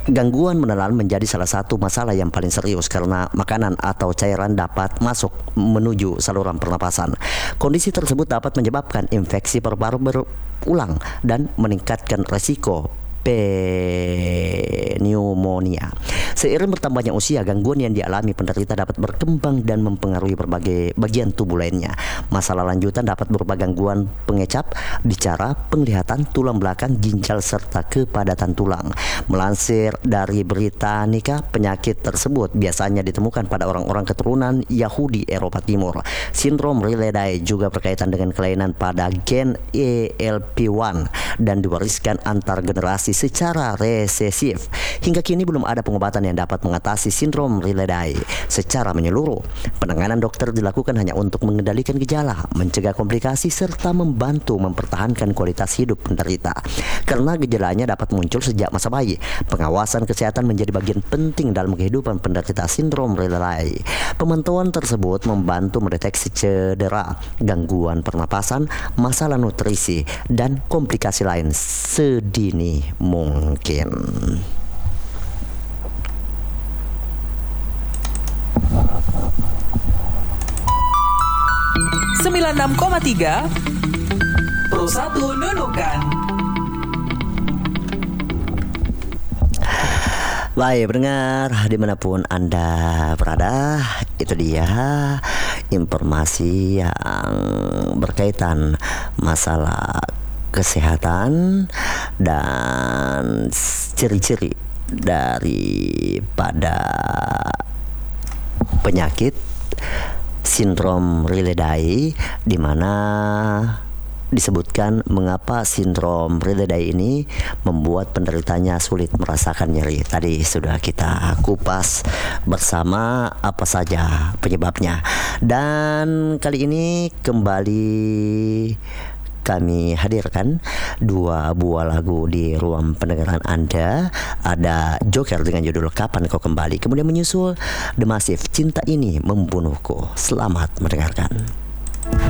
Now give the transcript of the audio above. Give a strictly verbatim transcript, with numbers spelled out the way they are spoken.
Gangguan menelan menjadi salah satu masalah yang paling serius karena makanan atau cairan dapat masuk menuju saluran pernapasan. Kondisi tersebut dapat menyebabkan infeksi paru-paru berulang dan meningkatkan resiko pneumonia. Seiring bertambahnya usia, gangguan yang dialami penderita dapat berkembang dan mempengaruhi berbagai bagian tubuh lainnya. Masalah lanjutan dapat berupa gangguan pengecap, bicara, penglihatan, tulang belakang, ginjal, serta kepadatan tulang. Melansir dari Britannica, penyakit tersebut biasanya ditemukan pada orang-orang keturunan Yahudi Eropa Timur. Sindrom Rayleigh juga berkaitan dengan kelainan pada gen E L P satu dan diwariskan antar generasi secara resesif. Hingga kini belum ada pengobatan yang dapat mengatasi sindrom Rayleigh secara menyeluruh. Penanganan dokter dilakukan hanya untuk mengendalikan gejala, mencegah komplikasi, serta membantu mempertahankan kualitas hidup penderita. Karena gejalanya dapat muncul sejak masa bayi, pengawasan kesehatan menjadi bagian penting dalam kehidupan penderita sindrom Rayleigh. Pemantauan tersebut membantu mendeteksi cedera, gangguan pernapasan, masalah nutrisi, dan komplikasi lain sedini mungkin. sembilan puluh enam koma tiga Pro satu Nunukan. Baik pendengar dimanapun Anda berada, itu dia informasi yang berkaitan masalah kesehatan dan ciri-ciri daripada penyakit sindrom Rayleigh, di mana disebutkan mengapa sindrom Rayleigh ini membuat penderitanya sulit merasakan nyeri. Tadi sudah kita kupas bersama apa saja penyebabnya. Dan kali ini kembali kami hadirkan dua buah lagu di ruang pendengaran Anda. Ada Joker dengan judul Kapan Kau Kembali, kemudian menyusul The Massive, Cinta Ini Membunuhku. Selamat mendengarkan.